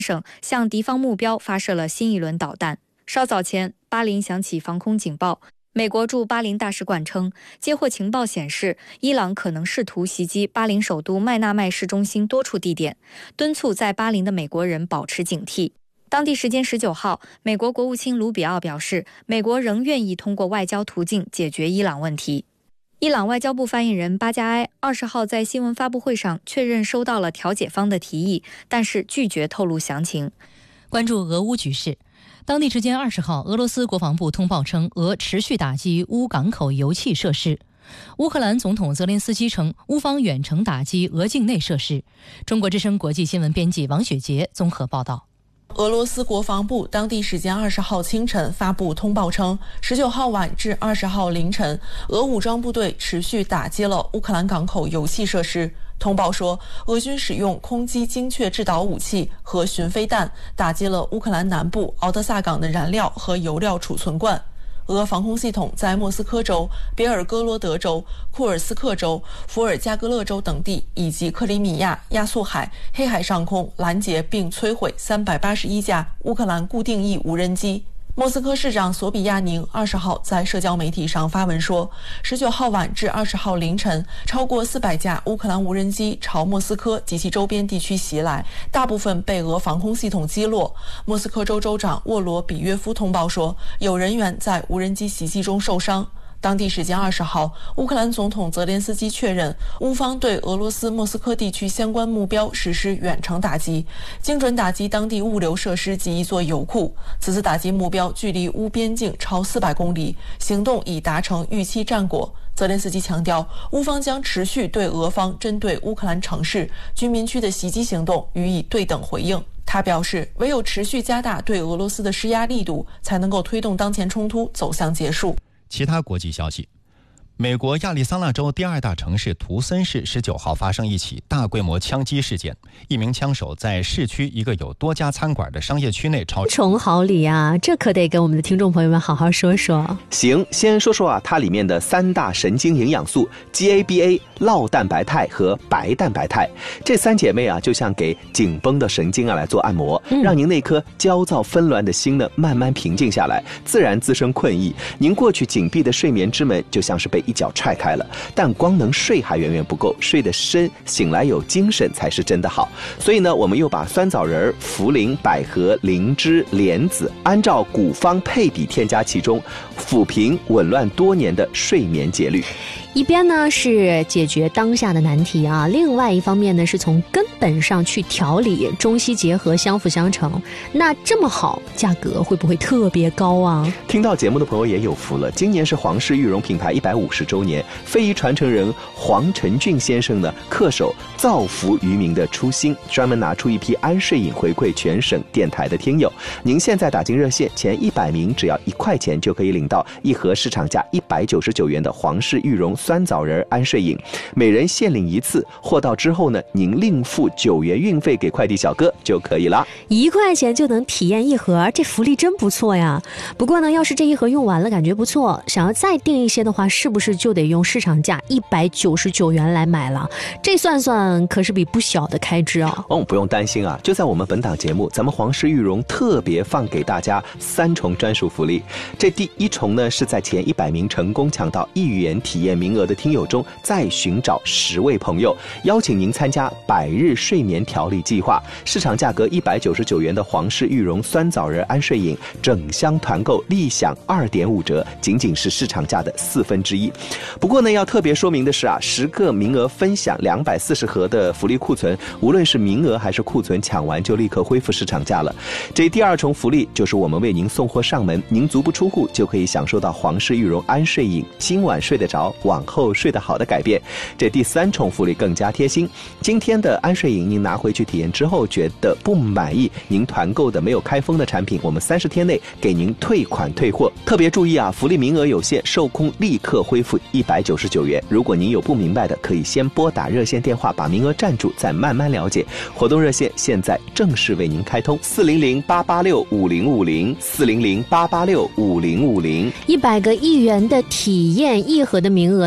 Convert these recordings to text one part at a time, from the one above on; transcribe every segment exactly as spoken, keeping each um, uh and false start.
省向敌方目标发射了新一轮导弹。稍早前，巴林响起防空警报。美国驻巴林大使馆称，接获情报显示，伊朗可能试图袭击巴林首都麦纳麦市中心多处地点，敦促在巴林的美国人保持警惕。当地时间十九号，美国国务卿卢比奥表示，美国仍愿意通过外交途径解决伊朗问题。伊朗外交部发言人巴加埃二十号在新闻发布会上确认收到了调解方的提议，但是拒绝透露详情。 关注俄乌局势，当地时间二十号，俄罗斯国防部通报称，俄持续打击乌港口油气设施。乌克兰总统泽连斯基称，乌方远程打击俄境内设施。中国之声国际新闻编辑王雪杰综合报道。 俄罗斯国防部当地时间二十号清晨发布通报称，十九号晚至二十号凌晨，俄武装部队持续打击了乌克兰港口油气设施。通报说，俄军使用空击精确制导武器和巡飞弹打击了乌克兰南部敖德萨港的燃料和油料储存罐。俄防空系统在莫斯科州、别尔哥罗德州、库尔斯克州、伏尔加格勒州等地以及克里米亚、亚速海、黑海上空拦截并摧毁三百八十一架乌克兰固定翼无人机。莫斯科市长索比亚宁二十号在社交媒体上发文说，十九号晚至二十号凌晨，超过四百架乌克兰无人机朝莫斯科及其周边地区袭来，大部分被俄防空系统击落。莫斯科州州长沃罗比约夫通报说，有人员在无人机袭击中受伤。当地时间二十号，乌克兰总统泽连斯基确认，乌方对俄罗斯莫斯科地区相关目标实施远程打击，精准打击当地物流设施及一座油库。此次打击目标距离乌边境超四百公里，行动已达成预期战果。泽连斯基强调，乌方将持续对俄方针对乌克兰城市、居民区的袭击行动予以对等回应。他表示，唯有持续加大对俄罗斯的施压力度，才能够推动当前冲突走向结束。 其他国际消息，美国亚利桑那州第二大城市图森市十九号发生一起大规模枪击事件，一名枪手在市区一个有多家餐馆的商业区内超重好礼啊，这可得跟我们的听众朋友们好好说说。 行，先说说啊，它里面的三大神经营养素 G A B A、酪蛋白肽和白蛋白肽，这三姐妹啊，就像给紧绷的神经啊来做按摩，嗯、让您那颗焦躁纷乱的心呢慢慢平静下来，自然滋生困意。您过去紧闭的睡眠之门就像是被一脚踹开了，但光能睡还远远不够，睡得深，醒来有精神才是真的好。所以呢，我们又把酸枣仁、茯苓、百合、灵芝、莲子按照古方配比添加其中，抚平紊乱多年的睡眠节律。 一边呢是解决当下的难题啊，另外一方面呢是从根本上去调理，中西结合，相辅相成。那这么好，价格会不会特别高啊？ 听到节目的朋友也有福了，今年是皇氏玉荣品牌一百五十周年，非遗传承人黄承俊先生呢恪守造福于民的初心，专门拿出一批安睡饮回馈全省电台的听友。您现在打进热线，前一百名只要一块钱就可以领到一盒市场价一百九十九元的皇氏玉荣酸枣仁安睡饮，每人限领一次，货到之后呢，您另付九元运费给快递小哥就可以了。 一块钱就能体验一盒，这福利真不错呀。不过呢，要是这一盒用完了感觉不错，想要再订一些的话，是不是就得用市场价一百九十九元来买了？这算算可是笔不小的开支啊。 哦，不用担心啊，就在我们本档节目，咱们皇氏玉荣特别放给大家三重专属福利。这第一重呢，是在前一百名成功抢到一元体验名额的听友中，再寻找十位朋友，邀请您参加百日睡眠调理计划，市场价格一百九十九元的皇氏玉荣酸枣仁安睡饮，整箱团购立享二点五折，仅仅是市场价的四分之一。不过呢，要特别说明的是啊，十个名额分享两百四十盒的福利库存，无论是名额还是库存抢完就立刻恢复市场价了。这第二重福利就是我们为您送货上门，您足不出户就可以享受到皇氏玉荣安睡饮，今晚睡得着，往后睡得好的改变。这第三重福利更加贴心，今天的安睡饮您拿回去体验之后觉得不满意，您团购的没有开封的产品，我们三十天内给您退款退货。特别注意啊，福利名额有限，售空立刻恢复一百九十九元。如果您有不明白的，可以先拨打热线电话把名额占住，再慢慢了解。活动热线现在正式为您开通，四零零八八六五零五零，四零零八八六五零五零。 一百个一元的体验一盒的名额呢？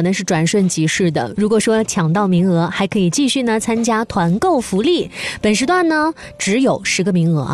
呢是转瞬即逝的。如果说抢到名额，还可以继续呢参加团购福利。本时段呢只有十个名额啊。